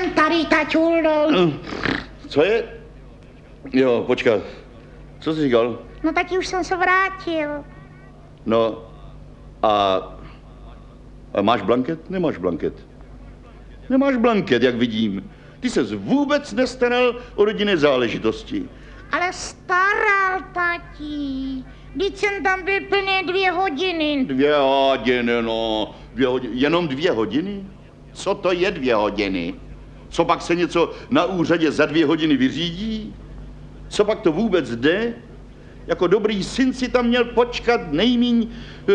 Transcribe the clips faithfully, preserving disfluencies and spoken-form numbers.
jsem tady, taťuldo. Co je? Jo, počkat. Co jsi říkal? No tati, už jsem se vrátil. No a, a máš blanket? Nemáš blanket. Nemáš blanket, jak vidím. Ty ses vůbec nestaral o rodinné záležitosti. Ale staral, tati. Vždyť jsem tam byl plně dvě hodiny. Dvě hodiny, no. Dvě hodiny. Jenom dvě hodiny? Co to je dvě hodiny? Co pak se něco na úřadě za dvě hodiny vyřídí? Co pak to vůbec jde? Jako dobrý syn si tam měl počkat nejmíň,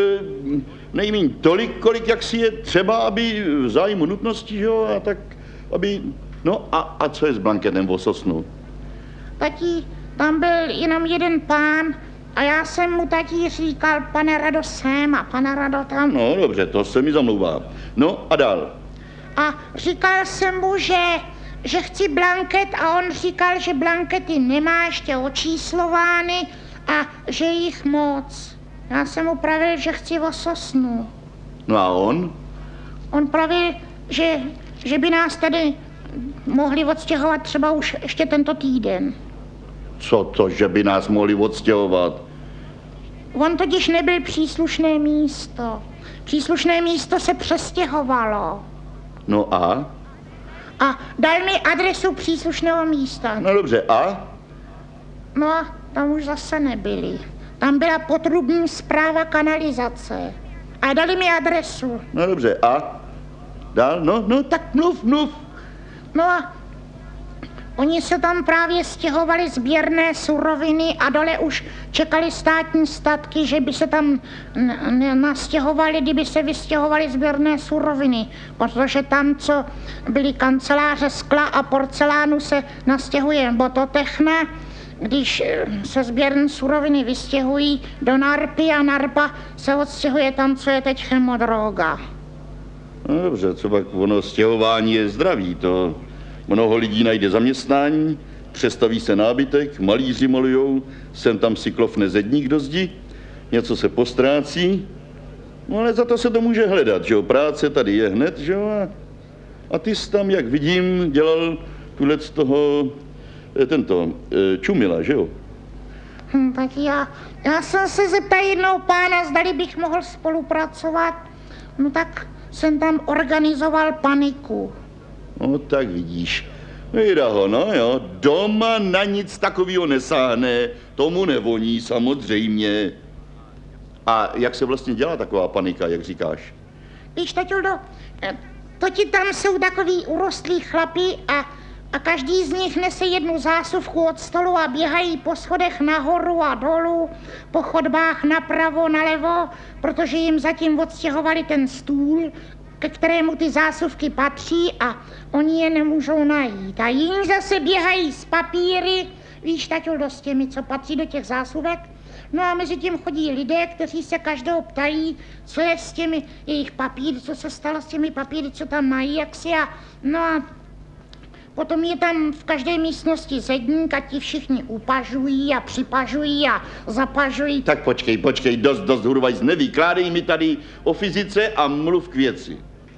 nejmíň tolik, kolik jak si je třeba, aby v zájmu nutnosti, že jo, a tak, aby... No a, a co je s blanketem v Ososnu? Tati, tam byl jenom jeden pán a já jsem mu tati říkal, pane Rado sem a pane Rado tam. No dobře, to se mi zamlouvá. No a dál. A říkal jsem mu, že, že chci blanket a on říkal, že blankety nemá ještě očíslovány a že jich moc. Já jsem mu pravil, že chci v Ososnu. No a on? On pravil, že, že by nás tady mohli odstěhovat třeba už ještě tento týden. Co to, že by nás mohli odstěhovat? On totiž nebyl příslušné místo. Příslušné místo se přestěhovalo. No a? A dal mi adresu příslušného místa. No dobře, a? No a tam už zase nebyli. Tam byla potrubní správa kanalizace. A dali mi adresu. No dobře, a? Dál? No, no, tak mluv, mluv. No a oni se tam právě stěhovali sběrné suroviny a dole už čekali státní statky, že by se tam nastěhovali, kdyby se vystěhovali sběrné suroviny. Protože tam, co byly kanceláře skla a porcelánu, se nastěhuje bototechna, když se sběrné suroviny vystěhují do Narpy a Narpa se odstěhuje tam, co je teď chemodroga. No dobře, co pak ono stěhování je zdraví, to mnoho lidí najde zaměstnání, přestaví se nábytek, malíři malujou, sem tam si klofne zedník do zdi, něco se postrácí, no ale za to se to může hledat, že jo, práce tady je hned, že jo, a, a ty jsi tam, jak vidím, dělal tuhle z toho, tento, Čumila, že jo? Hm, tak já, já jsem se zeptal jednou pána, zdali bych mohl spolupracovat, no tak jsem tam organizoval paniku. No tak vidíš, vyjda ho, no jo, doma na nic takového nesáhne, tomu nevoní samozřejmě. A jak se vlastně dělá taková panika, jak říkáš? Víš, taťuldo, to ti tam jsou takový urostlí chlapi a, a každý z nich nese jednu zásuvku od stolu a běhají po schodech nahoru a dolů, po chodbách napravo, nalevo, protože jim zatím odstěhovali ten stůl, ke kterému ty zásuvky patří a oni je nemůžou najít. A jiní zase běhají s papíry, víš, taťuldo, s těmi, co patří do těch zásuvek. No a mezi tím chodí lidé, kteří se každého ptají, co je s těmi jejich papíry, co se stalo s těmi papíry, co tam mají, jak si a... No a potom je tam v každé místnosti zedník a ti všichni upažují a připažují a zapažují. Tak počkej, počkej, dost, dost, Hurvajs, nevykládej mi tady o fyzice a mluv k věci.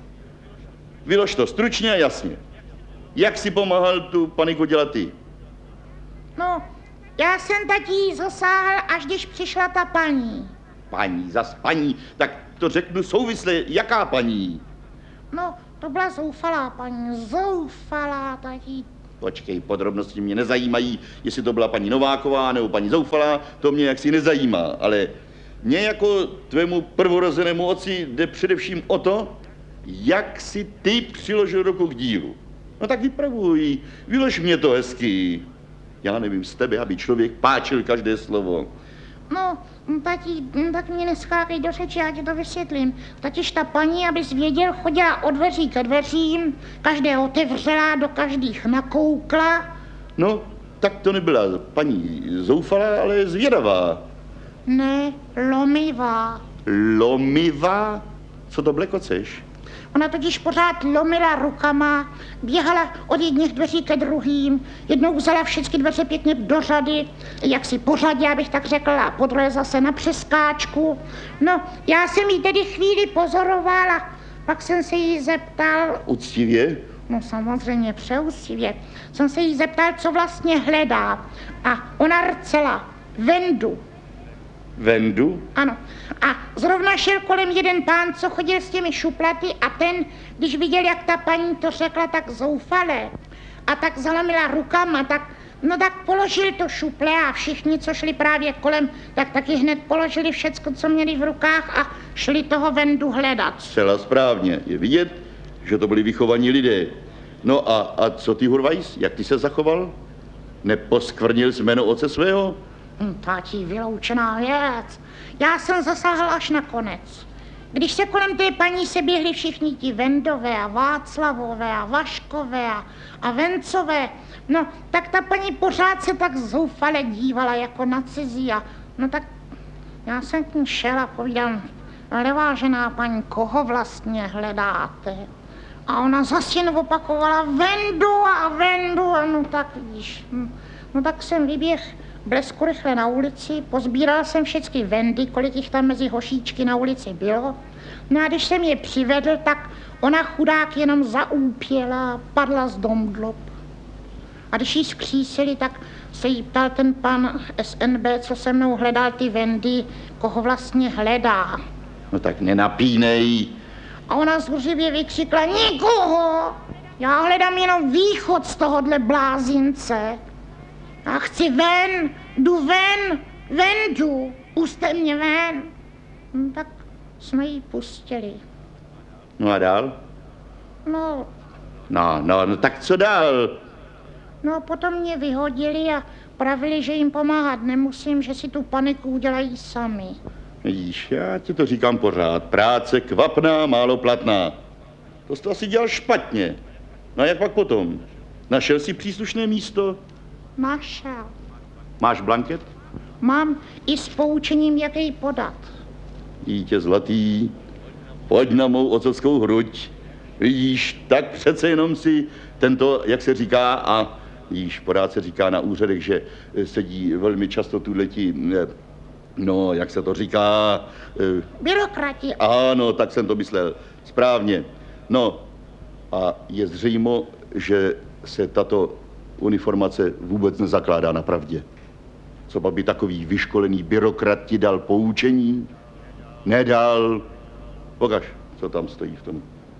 Vylož to stručně a jasně. Jak si pomáhal tu paniku dělat ty? No, já jsem tatí zasáhl, až když přišla ta paní. Paní, zas paní, tak to řeknu souvisle, jaká paní? No, to byla zoufalá paní, zoufalá tatí. Počkej, podrobnosti mě nezajímají, jestli to byla paní Nováková nebo paní Zoufalá, to mě jaksi nezajímá, ale mě jako tvému prvorozenému otci jde především o to, jak si ty přiložil ruku k dílu. No tak vypravuj, vylož mě to hezky. Já nevím z tebe, aby člověk páčil každé slovo. No, tati, tak mě neskákej do řeči, já ti to vysvětlím. Totiž ta paní, abys věděl, chodila od dveří ke dveřím, každé otevřela, do každých nakoukla. No, tak to nebyla paní Zoufalá, ale zvědavá. Ne, lomivá. Lomivá? Co to blekoceš? Ona totiž pořád lomila rukama, běhala od jedných dveří ke druhým, jednou vzala všechny dveře pěkně do řady, jak si pořadě, abych tak řekla, a podruhé zase na přeskáčku. No, já jsem jí tedy chvíli pozorovala, pak jsem se jí zeptal. Uctivě, No samozřejmě přeusivě. Jsem se jí zeptal, co vlastně hledá. A ona rcela Vendu. Vendu? Ano. A zrovna šel kolem jeden pán, co chodil s těmi šuplaty a ten, když viděl, jak ta paní to řekla tak zoufale a tak zalamila rukama, tak no tak položil to šuple a všichni, co šli právě kolem, tak taky hned položili všecko, co měli v rukách a šli toho Vendu hledat. Zcela správně. Je vidět, že to byli vychovaní lidé. No a, a co ty, Hurvajs, jak ty se zachoval? Neposkvrnil jsi jméno otce svého? Hm, tati, vyloučená věc. Já jsem zasáhl až na konec. Když se kolem té paní se běhli všichni ti Vendové a Václavové a Vaškové a, a Vencové, no tak ta paní pořád se tak zoufale dívala jako na cizí a no tak já jsem k ní šel a povídal, ale vážená paní, koho vlastně hledáte? A ona zase jen opakovala Vendu a Vendu a no tak víš, no tak jsem vyběhl blesku rychle na ulici, pozbíral jsem všechny Vendy, kolik jich tam mezi hošíčky na ulici bylo. No a když jsem je přivedl, tak ona chudák jenom zaúpěla a padla z domdlob. A když jí skřísili, tak se jí ptal ten pan S N B, co se mnou hledal ty Vendy, koho vlastně hledá. No tak nenapínej. A ona zruřivě vykřikla, nikoho, já hledám jenom východ z tohohle blázince. Já chci ven, jdu ven, ven jdu, puste mě ven. No, tak jsme ji pustili. No a dál? No, No, no, no tak co dál? no potom mě vyhodili a pravili, že jim pomáhat nemusím, že si tu paniku udělají sami. Vidíš, já ti to říkám pořád. Práce kvapná, málo platná. To jsi to asi dělal špatně. No a jak pak potom? Našel jsi příslušné místo? Našel. Máš blanket? Mám i s poučením, jak jej podat. Dítě zlatý, pojď na mou otcovskou hruď. Vidíš, tak přece jenom si tento, jak se říká, a vidíš, pořád se říká na úřadech, že sedí velmi často tuhleti, no, jak se to říká... Byrokrati. Ano, tak jsem to myslel. Správně. No, a je zřejmo, že se tato uniformace vůbec nezakládá na pravdě. Co pak by takový vyškolený byrokrat ti dal poučení? Nedal. Pokaž, co tam stojí v tom.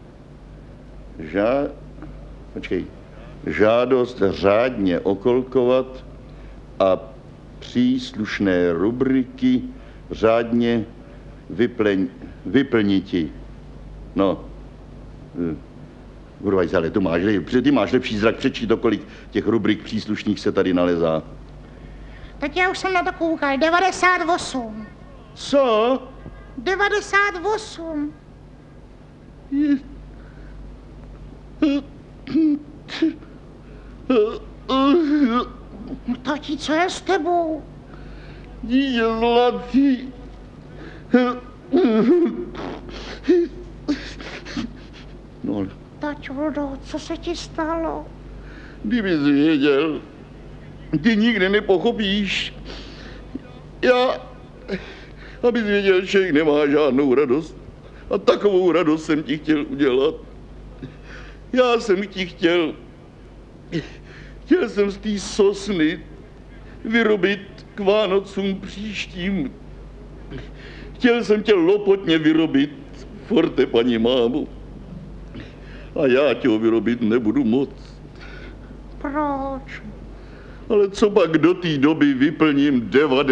Žá... Počkej. Žádost řádně okolkovat a příslušné rubriky řádně vypleň... vyplniti. No. Hurvajs, ale tu máš, ty máš lepší zrak přečít, o kolik těch rubrik příslušných se tady nalezá. Tak já už jsem na to koukal. devadesát osm. Co? devadesát osm. No tati, co je s tebou? Dítě zlatý. No, Taťudo, co se ti stalo? kdybys věděl, ty nikdy nepochopíš. Já, abys věděl, že člověk nemá žádnou radost. A takovou radost jsem ti chtěl udělat. Já jsem ti chtěl, chtěl jsem z té sosny vyrobit k Vánocům příštím. Chtěl jsem tě lopotně vyrobit, forte, paní mámo. A já tě ho vyrobit nebudu moc. Proč? Ale co pak do té doby vyplním devadesát